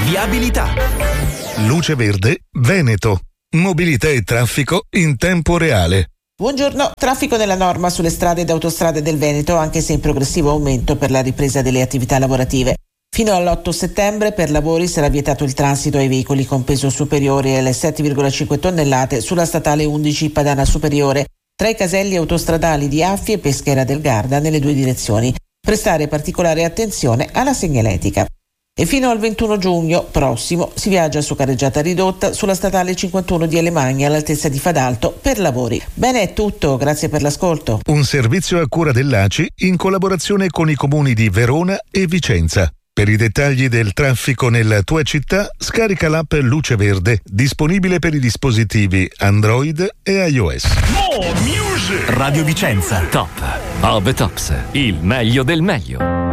Viabilità. Luce Verde Veneto. Mobilità e traffico in tempo reale. Buongiorno, traffico nella norma sulle strade ed autostrade del Veneto, anche se in progressivo aumento per la ripresa delle attività lavorative. Fino all'8 settembre per lavori sarà vietato il transito ai veicoli con peso superiore alle 7,5 tonnellate sulla statale 11 Padana Superiore, tra i caselli autostradali di Affi e Peschiera del Garda nelle due direzioni. Prestare particolare attenzione alla segnaletica. E fino al 21 giugno prossimo si viaggia su carreggiata ridotta sulla statale 51 di Alemagna all'altezza di Fadalto per lavori. Bene, è tutto, grazie per l'ascolto. Un servizio a cura dell'ACI in collaborazione con i comuni di Verona e Vicenza. Per i dettagli del traffico nella tua città, scarica l'app Luce Verde, disponibile per i dispositivi Android e iOS. Radio Vicenza, top of the tops, il meglio del meglio.